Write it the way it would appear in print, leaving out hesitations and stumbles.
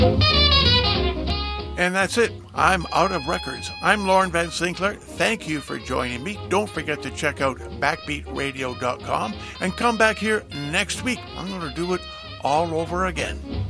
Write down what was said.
And that's it. I'm out of records. I'm Lauren Van Sinclair. Thank you for joining me. Don't forget to check out backbeatradio.com and come back here next week. I'm going to do it all over again.